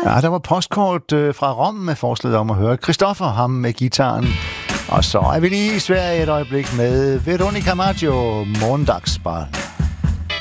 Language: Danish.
Ja, der var postkort fra Rom med forslaget om at høre Christoffer, ham med gitaren. Og så er vi lige i Sverige et øjeblik med Veronica Maggio, Måndagsbarn.